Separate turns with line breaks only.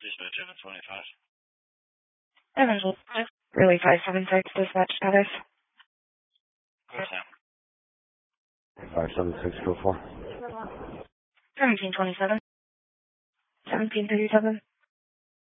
Dispatch 725.
Evansville, really 576 dispatch status.
What's that?
57624.
1727. 1737.